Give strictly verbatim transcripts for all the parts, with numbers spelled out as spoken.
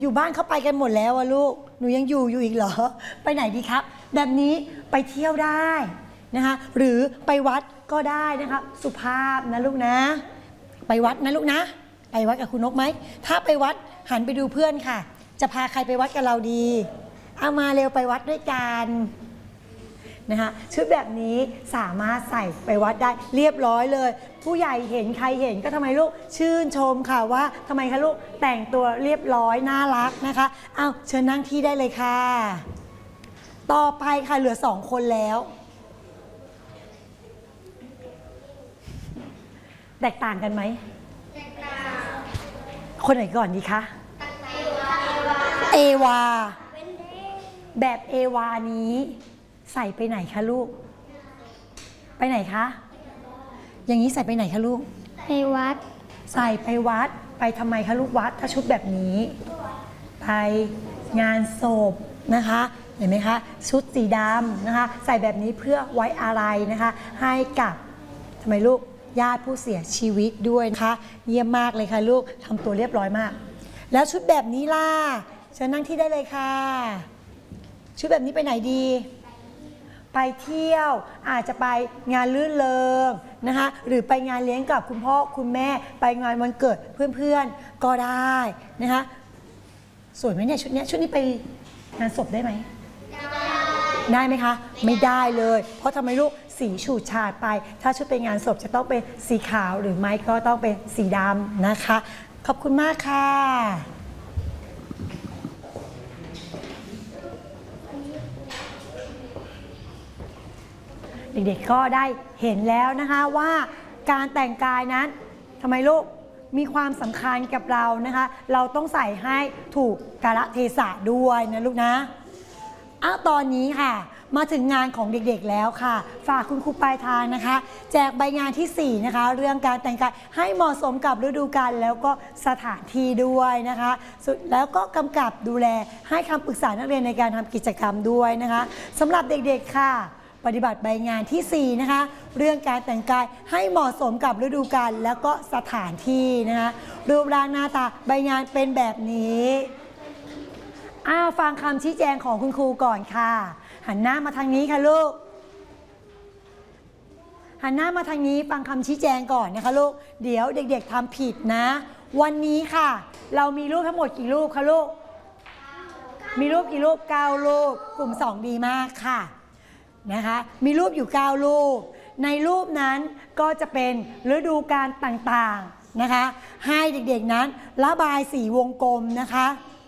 อยู่บ้านเขาไปกันหมดแล้วอะลูกหนูยังอยู่อยู่อีกเหรอไปไหนดีครับแบบนี้ไปเที่ยวได้นะคะหรือไปวัดก็ได้นะคะสุภาพนะลูกนะไปวัดนะลูกนะไปวัดกับคุณนกไหมถ้าไปวัดหันไปดูเพื่อนค่ะจะพาใครไปวัดกับเราดีเอามาเร็วไปวัดด้วยกันนะคะชุดแบบนี้สามารถใส่ไปวัดได้เรียบร้อยเลยผู้ใหญ่เห็นใครเห็นก็ทำไมลูกชื่นชมค่ะว่าทำไมคะลูกแต่งตัวเรียบร้อยน่ารักนะคะเอาเชิญนั่งที่ได้เลยค่ะต่อไปค่ะเหลือสองคนแล้วแตกต่างกันไหมแตกต่างคนไหนก่อนดีคะเอวาแบบเอวานี้ใส่ไปไหนคะลูกไปไหนคะอย่างนี้ใส่ไปไหนคะลูกไปวัดใส่ไปวัดไปทำไมคะลูกวัดถ้าชุดแบบนี้ไปงานศพนะคะเห็นไหมคะชุดสีดำนะคะใส่แบบนี้เพื่อไว้อะไรนะคะให้กับทำไมลูกญาติผู้เสียชีวิตด้วยนะคะเยี่ยมมากเลยค่ะลูกทำตัวเรียบร้อยมากแล้วชุดแบบนี้ล่ะเชิญนั่งที่ได้เลยค่ะชุดแบบนี้ไปไหนดีไปเที่ยวอาจจะไปงานลื่นเริงนะคะหรือไปงานเลี้ยงกับคุณพ่อคุณแม่ไปงานวันเกิดเพื่อนๆก็ได้นะคะสวยไหมเนี่ยชุดนี้ชุดนี้ไปงานศพได้ไหมได้ไหมคะไม่ได้เลยเพราะทำไมลูกสีฉูดฉาดไปถ้าชุดไปงานศพจะต้องเป็นสีขาวหรือไม่ก็ต้องเป็นสีดำนะคะขอบคุณมากค่ะเด็กๆก็ได้เห็นแล้วนะคะว่าการแต่งกายนั้นทำไมลูกมีความสำคัญกับเรานะคะเราต้องใส่ให้ถูกกาลเทศะด้วยนะลูกนะอ้าวตอนนี้ค่ะมาถึงงานของเด็กๆแล้วค่ะฝากคุณครูปลายทางนะคะแจกใบงานที่สี่นะคะเรื่องการแต่งกายให้เหมาะสมกับฤดูกาลแล้วก็สถานที่ด้วยนะคะสุดแล้วก็กำกับดูแลให้คำปรึกษานักเรียนในการทำกิจกรรมด้วยนะคะสำหรับเด็กๆค่ะปฏิบัติใบงานที่สี่นะคะเรื่องการแต่งกายให้เหมาะสมกับฤดูกาลแล้วก็สถานที่นะคะรูปร่างหน้าตาใบงานเป็นแบบนี้อ้าวฟังคำชี้แจงของคุณครูก่อนค่ะหันหน้ามาทางนี้ค่ะลูกหันหน้ามาทางนี้ฟังคำชี้แจงก่อนนะคะลูกเดี๋ยวเด็กๆทำผิดนะวันนี้ค่ะเรามีรูปทั้งหมดกี่รูปคะลูกมีรูปกี่รูปเก้ารูปกลุ่มสองดีมากค่ะนะคะมีรูปอยู่เก้ารูปในรูปนั้นก็จะเป็นฤดูกาลต่างๆนะคะให้เด็กๆนั้นระบายสีวงกลมนะคะ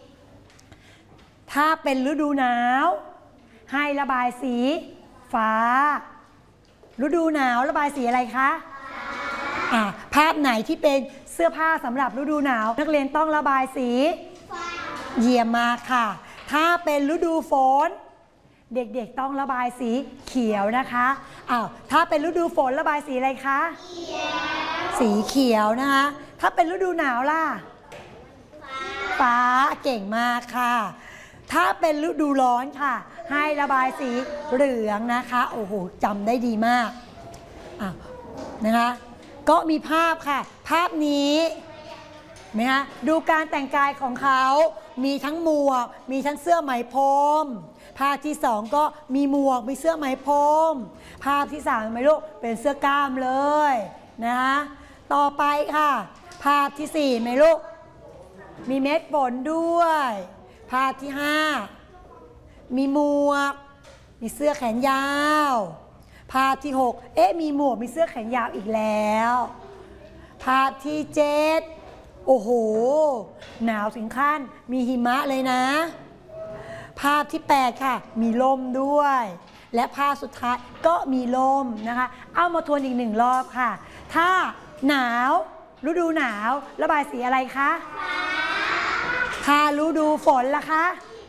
ถ้าเป็นฤดูหนาวให้ระบายสีฟ้าฤดูหนาวระบายสีอะไรคะอ่าภาพไหนที่เป็นเสื้อผ้าสำหรับฤดูหนาวนักเรียนต้องระบายสีเยี่ยมมากค่ะถ้าเป็นฤดูฝนเด็กๆต้องระบายสีเขียวนะคะอ้าวถ้าเป็นฤดูฝนระบายสีอะไรคะสีเขียวนะคะถ้าเป็นฤดูหนาวล่ะฟ้าเก่งมากค่ะถ้าเป็นฤดูร้อนค่ะให้ระบายสีเหลืองนะคะโอ้โหจำได้ดีมากอ่ะนะคะก็มีภาพค่ะภาพนี้ไหมคะดูการแต่งกายของเขามีทั้งหมวกมีทั้งเสื้อไหมพรมภาพที่สองก็มีหมวกมีเสื้อไหมพรมภาพที่สามไหมลูกเป็นเสื้อกล้ามเลยนะคะต่อไปค่ะภาพที่สี่ไหมลูกมีเม็ดฝนด้วยภาพที่ห้ามีหมวกมีเสื้อแขนยาวภาพที่หกเอ๊ะมีหมวกมีเสื้อแขนยาวอีกแล้วภาพที่เจ็ดโอ้โหหนาวถึงขั้นมีหิมะเลยนะภาพที่แปดค่ะมีลมด้วยและภาพสุดท้ายก็มีลมนะคะเอามาทวนอีกหนึ่งรอบค่ะถ้าหนาวฤดูหนาวระบายสีอะไรคะถ้าฤดูฝนล่ะคะ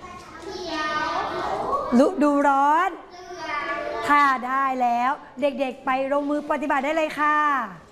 ฤดูร้อนถ้าได้แล้วเด็กๆไปลงมือปฏิบัติได้เลยค่ะ